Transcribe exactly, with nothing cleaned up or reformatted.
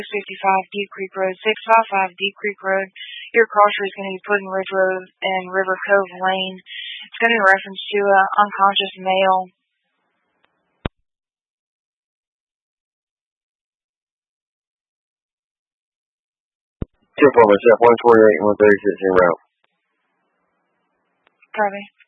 fifty-five Deep Creek Road, six five five Deep Creek Road. Your crosser is going to be put in Ridge Road and River Cove Lane. It's going to be reference to an unconscious male. ten four, myself, one twenty-eight, one thirty-six en route. Copy.